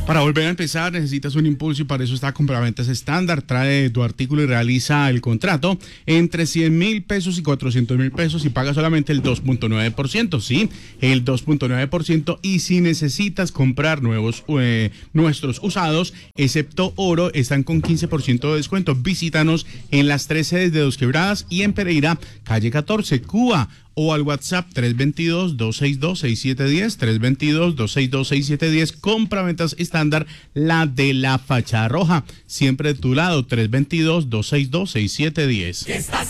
Para volver a empezar necesitas un impulso y para eso está Compraventas Estándar. Trae tu artículo y realiza el contrato entre 100.000 pesos y 400.000 pesos y paga solamente el 2.9%, ¿sí? El 2.9%, y si necesitas comprar nuestros usados, excepto oro, están con 15% de descuento. Visítanos en las 3 sedes de Dos Quebradas y en Pereira, calle 14, Cuba, o al WhatsApp 322-262-6710, 322-262-6710, Compraventas Estándar, la de la Facha Roja, siempre de tu lado, 322-262-6710.